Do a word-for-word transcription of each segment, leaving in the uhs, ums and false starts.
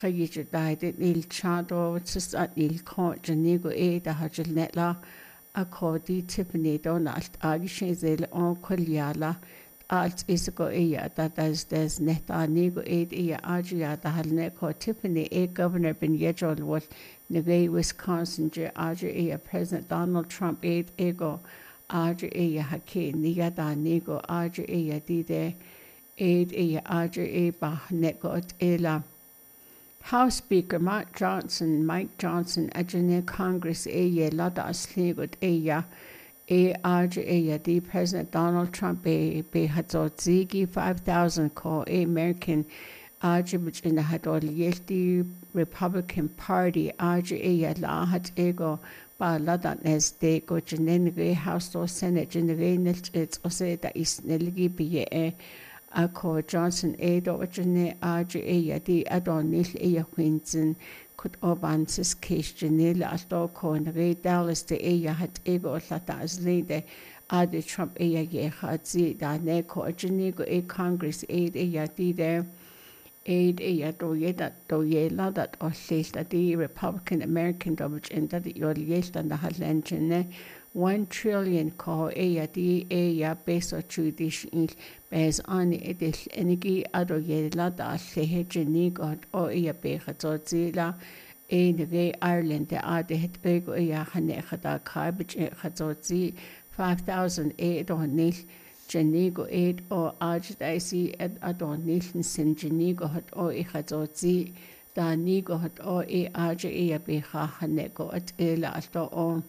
Kayiju died it nil chado, it's just at nil court, Janigo A, the Hajil Netla, a codi Tiffany Donald, Agishazel on Kolyala, Alt Isago A, that as there's Neta Nigo A, A, Agia, the Halneco, Tiffany A, Governor Ben Yejol, what Neve, Wisconsin, J, Agia A, President Donald Trump, A, Ego, Agia A, Hake, Nigada Nigo, Agia A, Dide, Aid A, Agia A, Bah, Neko, Ela. House Speaker Mark Johnson, Mike Johnson, Ajane Congress Aya Lada Asligut Aya, A Arja Aya, the President Donald Trump A Be Hazot Zigi five thousand ko A American Arja which in the Hadol Yelti Republican Party Arja Aya La Hat Ego Ba Lada Nesde Go Janenve House or Senate Geneve Nelt it's Ose da is Nelgi Be Ako Johnson Ado Jane Arja Aya di Adon Nil Aya Quinton could Oban Sis Case Janela Astoko and Ray Dallas de Aya had Ego Lata as Lede Adi Trump Aya Ye Hadzi da Neko Janego A Congress Aid Aya di there Aid Aya do ye that do ye la that or says that the Republican American Dovich and that your yes and the Hadland Jane one trillion ko Aya di Aya base or Judish Bez on edis energy ado ye lada sehe jenigo o ia becha zozila e neve Ireland de ade het ego ia hanecha da carbage e chazozi five thousand eight on nil jenigo eight o archdiocese ed adon nil sin jenigo hat o e chazozi da nigo hat o e arge ia becha hanego at ela asto o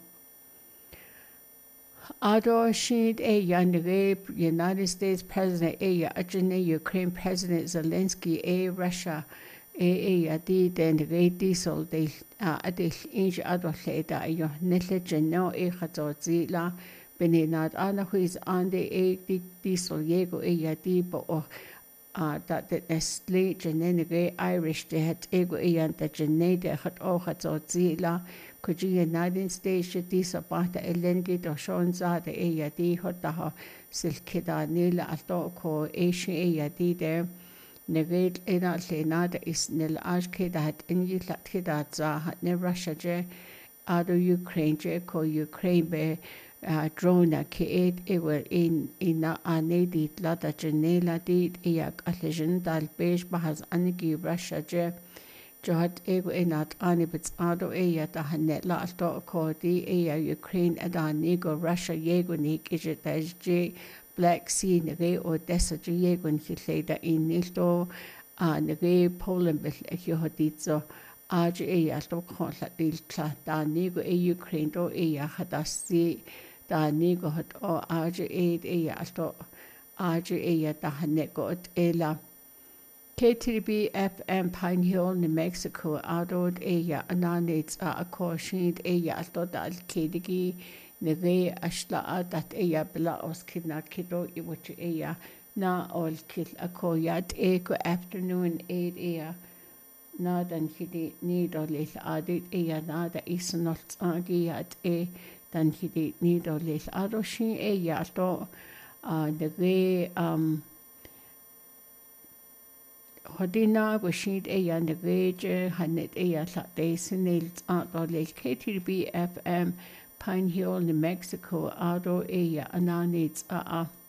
Ado Shid A Yanere, United States President A Ajane, Ukraine President Zelensky A Russia A A D then the diesel de Adis Inch Ado Leda Yo Netlegeno A Hazozila Beninad Anna who is on the A diesel Yego A D or that the Nestle Genene Irish they had ego A and the Genede had O Hazozila. Could you United States should this about the Elengit or Shonza the A D Hotaha Silkida Nila Atoko Asian A D there Negate Ena Lenada is Nil Ashke that in you Latkida had ne Russia J Ado Ukraine J ko Ukraine be drone ke eight ewer in ina anedi lada Janela did Iak Alejan Dal Beige Bahas Anigi Russia J Johat ego enat anibits ado eya da hanet la alto ko di eya Ukraine ada nego Russia yego nik ijet as J Black Sea nege Odessa J yego nikle da in nilto a nege Poland bel ekyohotitzo aj eya alto ko la dil kla da nego e Ukraine do eya hadasi da nego hot o aj e eya alto aj eya da hanet go ela K T B F M Pine Hill, New Mexico, Adod Eya Ananits a Akoshid Eya Atodal Kedigi, Neve Ashla that Eya Bla Oskina Kido Iwich Eya Na Ol Kil Akoyat Eko afternoon eight Eya Nadan Hidi Nido Lis Adit Eya Nada Isnot Agiyat E Dan Hidi Nido Lis Adoshin Eya to Neve um Hodina Washid Eya Neveja Hanet Eya Saturday Sinils Art K T B F M Pine Hill, New Mexico, Ado Eya Ananits A.